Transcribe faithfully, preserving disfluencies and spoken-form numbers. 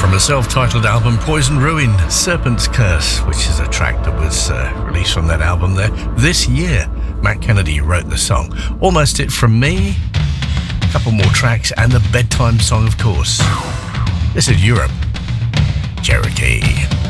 from a self-titled album, Poison Ruin, Serpent's Curse, which is a track that was uh, released from that album there this year. Matt Kennedy wrote the song. Almost It From Me, a couple more tracks, and the bedtime song, of course. This is Europe, Cherokee.